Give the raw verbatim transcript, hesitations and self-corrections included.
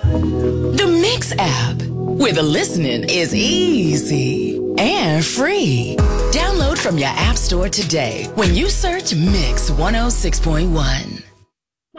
The Mix app, where the listening is easy and free. Download from your app store today when you search Mix one oh six point one.